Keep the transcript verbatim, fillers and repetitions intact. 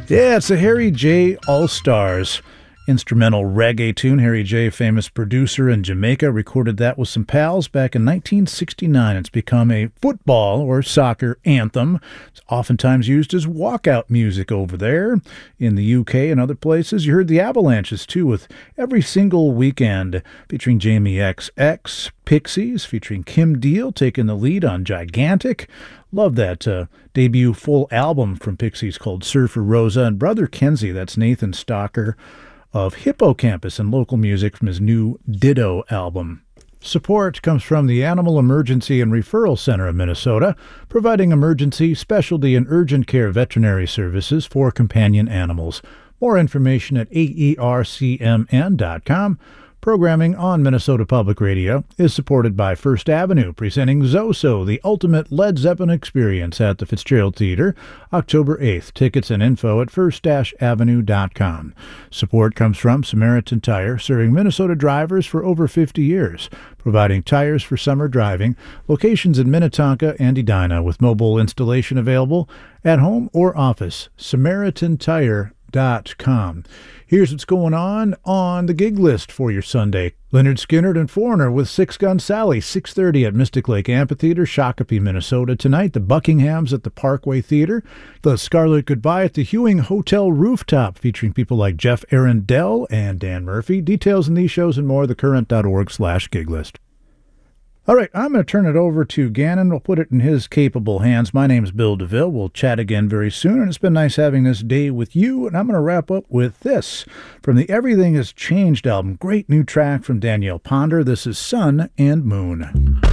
Yeah, it's a Harry J. All-Stars instrumental reggae tune. Harry J., famous producer in Jamaica, recorded that with some pals back in nineteen sixty-nine. It's become a football or soccer anthem. It's oftentimes used as walkout music over there in the U K and other places. You heard the Avalanches, too, with Every Single Weekend, featuring Jamie X X, Pixies, featuring Kim Deal, taking the lead on Gigantic. Love that uh, debut full album from Pixies called Surfer Rosa. And Brother Kenzie, that's Nathan Stalker of Hippocampus and local music from his new Ditto album. Support comes from the Animal Emergency and Referral Center of Minnesota, providing emergency, specialty, and urgent care veterinary services for companion animals. More information at A E R C M N dot com. Programming on Minnesota Public Radio is supported by First Avenue, presenting Zoso, the ultimate Led Zeppelin experience at the Fitzgerald Theater, October eighth. Tickets and info at first avenue dot com. Support comes from Samaritan Tire, serving Minnesota drivers for over fifty years, providing tires for summer driving. Locations in Minnetonka and Edina, with mobile installation available at home or office. Samaritan Tire dot com. Here's what's going on on the gig list for your Sunday. Leonard Skinner and Foreigner with Six Gun Sally, six thirty at Mystic Lake Amphitheater, Shakopee, Minnesota. Tonight, the Buckinghams at the Parkway Theater. The Scarlet Goodbye at the Hewing Hotel Rooftop, featuring people like Jeff Arundel and Dan Murphy. Details in these shows and more, thecurrent dot org slash gig list. All right, I'm going to turn it over to Gannon. We'll put it in his capable hands. My name's Bill DeVille. We'll chat again very soon, and it's been nice having this day with you. And I'm going to wrap up with this from the Everything Has Changed album. Great new track from Danielle Ponder. This is Sun and Moon.